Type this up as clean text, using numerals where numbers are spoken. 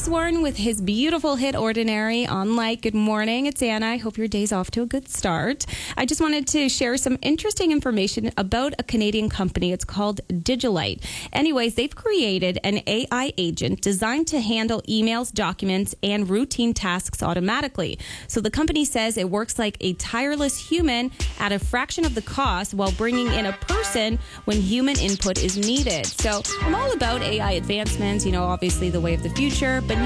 Sworn with his beautiful hit Ordinary on Light. Good morning, it's Anna. I hope your day's off to a good start. I just wanted to share some interesting information about a Canadian company. It's called Digilite. Anyways, they've created an AI agent designed to handle emails, documents, and routine tasks automatically. So the company says it works like a tireless human at a fraction of the cost while bringing in a person when human input is needed. So I'm all about AI advancements, obviously the way of the future, but